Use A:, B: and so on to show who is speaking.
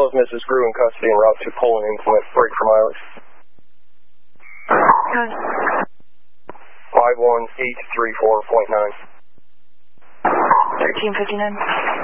A: shows Mrs. Grew in custody and route to Poland implement break for mileage. 51834.9.
B: 1359.